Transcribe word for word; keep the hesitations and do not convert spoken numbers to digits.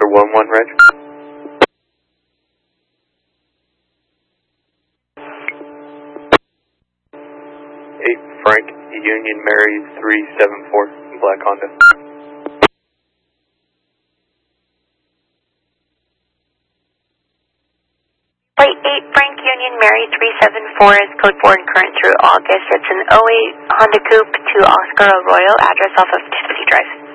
Oscar one one, Reg. eight Frank Union Mary three seven four, Black Honda. Flight eight Frank Union Mary three seven four is code four and current through August. It's an oh eight Honda Coupe to Oscar Arroyo, address off of